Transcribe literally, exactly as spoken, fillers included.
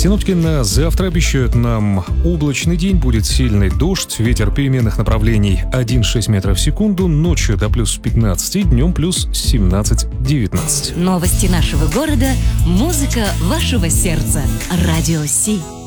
Синоптики на завтра обещают нам облачный день, будет сильный дождь, ветер переменных направлений один и шесть метров в секунду, ночью до плюс пятнадцать, днем плюс семнадцать-девятнадцать. Новости нашего города, музыка вашего сердца. Радио Си.